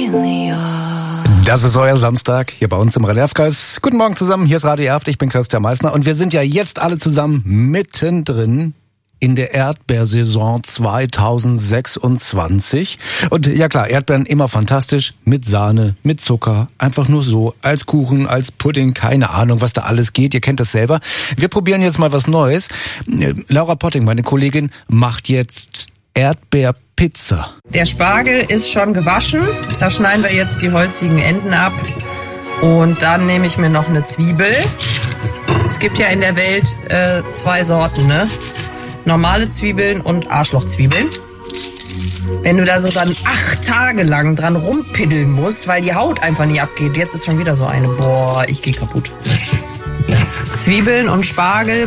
Das ist euer Samstag hier bei uns im Relevkreis. Guten Morgen zusammen, hier ist Radio Erft, ich bin Christian Meissner und wir sind ja jetzt alle zusammen mittendrin in der Erdbeersaison 2026. Und ja klar, Erdbeeren immer fantastisch, mit Sahne, mit Zucker, einfach nur so, als Kuchen, als Pudding, keine Ahnung, was da alles geht, ihr kennt das selber. Wir probieren jetzt mal was Neues. Laura Potting, meine Kollegin, macht jetzt Erdbeerpizza. Der Spargel ist schon gewaschen. Da schneiden wir jetzt die holzigen Enden ab. Und dann nehme ich mir noch eine Zwiebel. Es gibt ja in der Welt 2 Sorten, ne? Normale Zwiebeln und Arschlochzwiebeln. Wenn du da so dann 8 Tage lang dran rumpiddeln musst, weil die Haut einfach nicht abgeht. Jetzt ist schon wieder so eine. Boah, ich gehe kaputt. Zwiebeln und Spargel